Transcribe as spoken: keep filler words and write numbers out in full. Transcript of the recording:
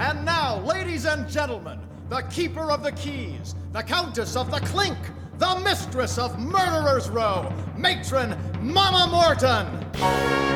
And now, ladies and gentlemen, the keeper of the keys, the countess of the clink, the mistress of Murderer's Row, matron Mama Morton.